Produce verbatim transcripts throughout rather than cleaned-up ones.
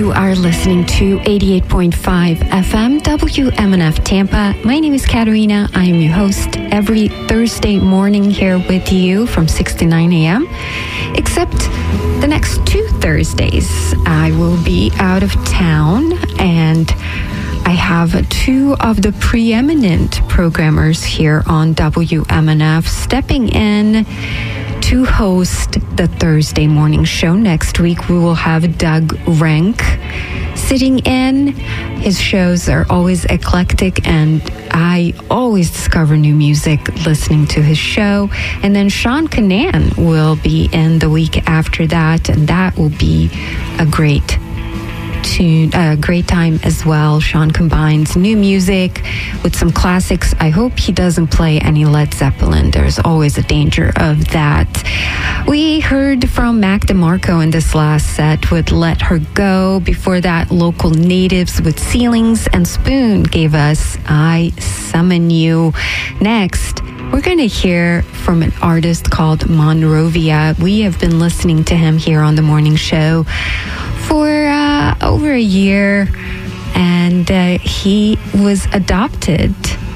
You are listening to eighty-eight point five F M W M N F Tampa. My name is Katerina. I am your host every Thursday morning here with you from six to nine a.m. Except the next two Thursdays, I will be out of town, and I have two of the preeminent programmers here on W M N F stepping in to host the Thursday morning show. Next week, we will have Doug Rank sitting in. His shows are always eclectic, and I always discover new music listening to his show. And then Sean Canan will be in the week after that, and that will be a great tune, a great time as well. Sean combines new music with some classics. I hope he doesn't play any Led Zeppelin. There's always a danger of that. We heard from Mac DeMarco in this last set with Let Her Go. Before that, Local Natives with Ceilings, and Spoon gave us I Summon You. Next, we're going to hear from an artist called Monrovia. We have been listening to him here on the morning show for uh, over a year, and uh, he was adopted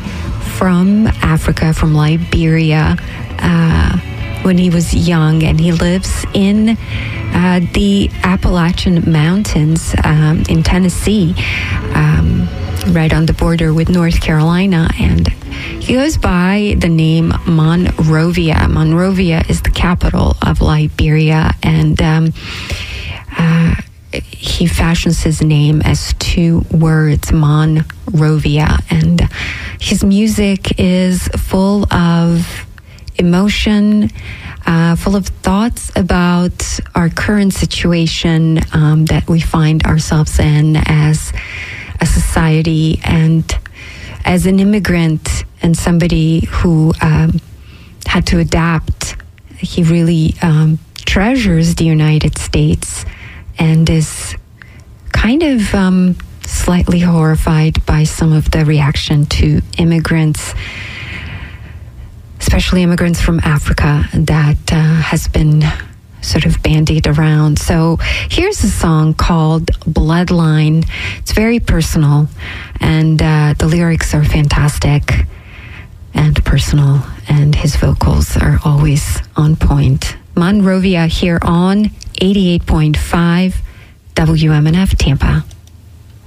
from Africa, from Liberia, uh, when he was young, and he lives in uh, the Appalachian Mountains um, in Tennessee, um, right on the border with North Carolina, and he goes by the name Monrovia. Monrovia is the capital of Liberia, and um, uh, he fashions his name as two words, Monrovia, and his music is full of emotion, uh, full of thoughts about our current situation um, that we find ourselves in as a society, and as an immigrant and somebody who um, had to adapt. He really um, treasures the United States and is kind of um, slightly horrified by some of the reaction to immigrants, especially immigrants from Africa, that uh, has been sort of bandied around. So here's a song called Bloodline. It's very personal, and uh, the lyrics are fantastic and personal, and his vocals are always on point. Monrovia here on eighty-eight point five W M N F Tampa.